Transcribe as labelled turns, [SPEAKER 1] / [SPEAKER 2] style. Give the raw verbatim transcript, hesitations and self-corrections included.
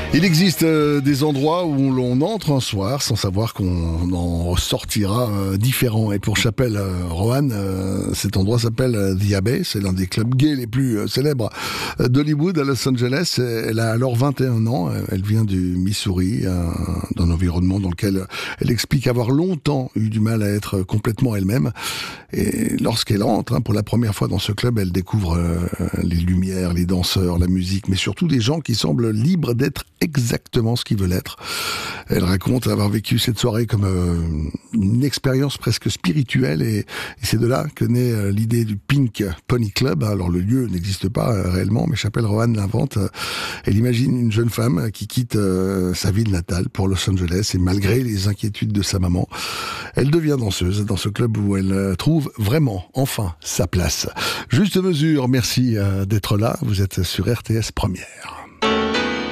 [SPEAKER 1] Il existe euh, des endroits où l'on entre un soir sans savoir qu'on en sortira euh, différent. Et pour Chapelle euh, Roanne, euh, cet endroit s'appelle euh, The Abbey. C'est l'un des clubs gays les plus euh, célèbres euh, d'Hollywood à Los Angeles. Elle a alors vingt et un ans. Elle vient du Missouri, euh, d'un environnement dans lequel elle explique avoir longtemps eu du mal à être complètement elle-même. Et lorsqu'elle entre hein, pour la première fois dans ce club, elle découvre euh, les lumières, les danseurs, la musique, mais surtout des gens qui semblent libres d'être exactement ce qu'ils veulent être. Elle raconte avoir vécu cette soirée comme euh, une expérience presque spirituelle et, et c'est de là que naît euh, l'idée du Pink Pony Club. Alors le lieu n'existe pas euh, réellement, mais Chapelle Roanne l'invente. Elle imagine une jeune femme qui quitte euh, sa ville natale pour Los Angeles et malgré les inquiétudes de sa maman, elle devient danseuse dans ce club où elle euh, trouve vraiment, enfin, sa place. Juste mesure, merci euh, d'être là. Vous êtes sur R T S Première.